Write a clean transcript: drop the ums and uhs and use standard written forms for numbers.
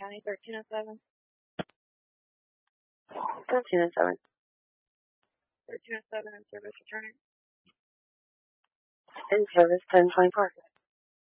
County, 1307. 1307. 1307 in service returning. In service 1024.